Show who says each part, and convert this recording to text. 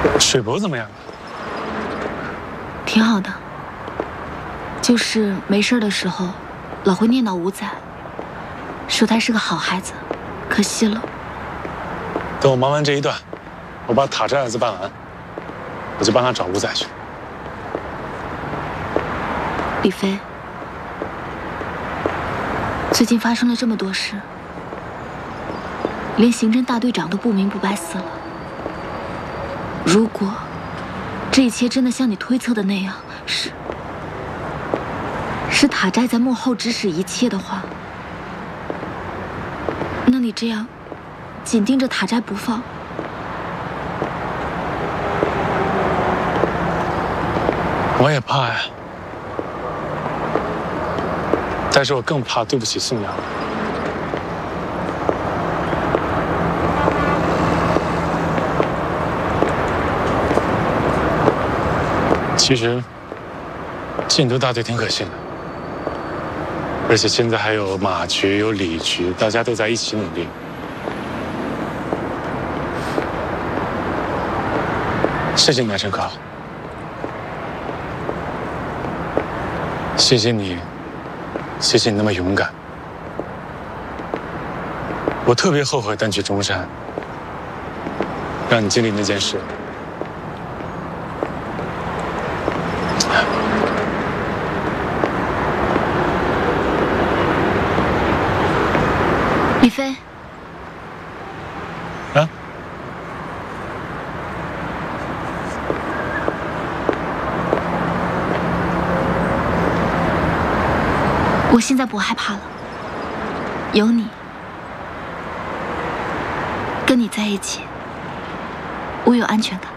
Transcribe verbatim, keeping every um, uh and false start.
Speaker 1: 水伯怎么样？
Speaker 2: 挺好的，就是没事的时候，老会念叨五仔，说他是个好孩子，可惜了。
Speaker 1: 等我忙完这一段，我把塔寨案子办完，我就帮他找五仔去。
Speaker 2: 李飞，最近发生了这么多事，连刑侦大队长都不明不白死了。如果这一切真的像你推测的那样，是是塔寨在幕后指使一切的话，那你这样紧盯着塔寨不放，
Speaker 1: 我也怕呀，但是我更怕对不起宋阳。其实，禁毒大队挺可信的，而且现在还有马局、有李局，大家都在一起努力。谢谢你啊，陈可，谢谢你，谢谢你那么勇敢。我特别后悔单去中山，让你经历那件事。
Speaker 2: 李飞，
Speaker 1: 啊？
Speaker 2: 我现在不害怕了，有你，跟你在一起，我有安全感。